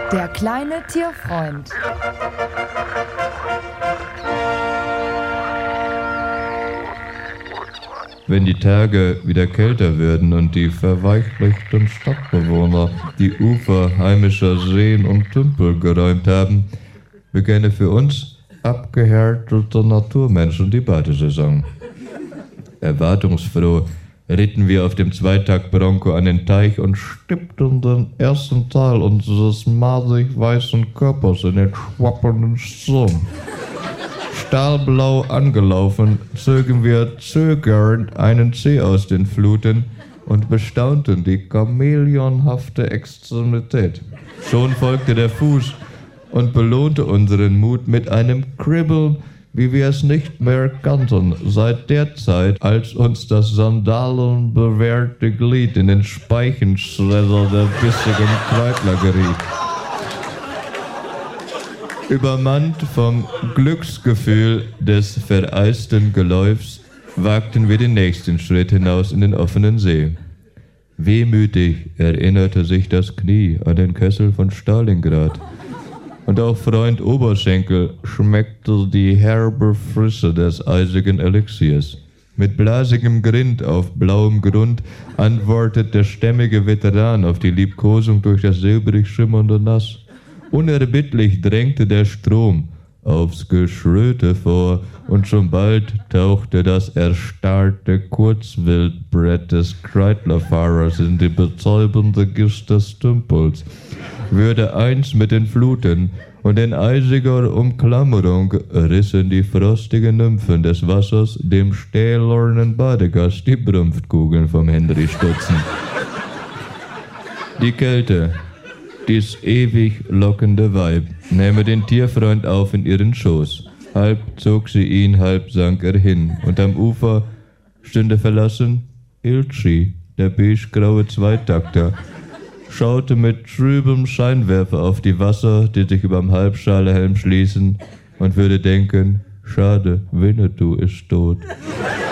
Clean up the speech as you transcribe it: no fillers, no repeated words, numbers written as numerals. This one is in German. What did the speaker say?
Der kleine Tierfreund. Wenn die Tage wieder kälter werden und die verweichlichten Stadtbewohner die Ufer heimischer Seen und Tümpel geräumt haben, beginne für uns abgehärtete Naturmenschen die Badesaison. Erwartungsfroh ritten wir auf dem Zweitakt-Bronco an den Teich und stippten den ersten Teil unseres madig-weißen Körpers in den schwappernden Strom. Stahlblau angelaufen, zogen wir zögernd einen Zeh aus den Fluten und bestaunten die chamäleonhafte Extremität. Schon folgte der Fuß und belohnte unseren Mut mit einem Kribbeln, wie wir es nicht mehr kannten, seit der Zeit, als uns das sandalenbewehrte Glied in den Speichenschredder der bissigen Kreidler geriet. Übermannt vom Glücksgefühl des vereisten Geläufs wagten wir den nächsten Schritt hinaus in den offenen See. Wehmütig erinnerte sich das Knie an den Kessel von Stalingrad. Und auch Freund Oberschenkel schmeckte die herbe Frische des eisigen Elixiers. Mit blasigem Grind auf blauem Grund antwortet der stämmige Veteran auf die Liebkosung durch das silbrig schimmernde Nass. Unerbittlich drängte der Strom aufs Geschröte vor, und schon bald tauchte das erstarrte Kurzwildbrett des Kreidlerfahrers in die betäubende Gischt des Tümpels, würde eins mit den Fluten, und in eisiger Umklammerung rissen die frostigen Nymphen des Wassers dem stählernen Badegast die Brunftkugeln vom Henry-Stutzen. Die Kälte, dies ewig lockende Weib, nähme den Tierfreund auf in ihren Schoß. Halb zog sie ihn, halb sank er hin, und am Ufer stünde verlassen Ilchi, der beigegraue Zweitakter, schaute mit trübem Scheinwerfer auf die Wasser, die sich überm Halbschalehelm schließen, und würde denken, schade, Winnetou ist tot.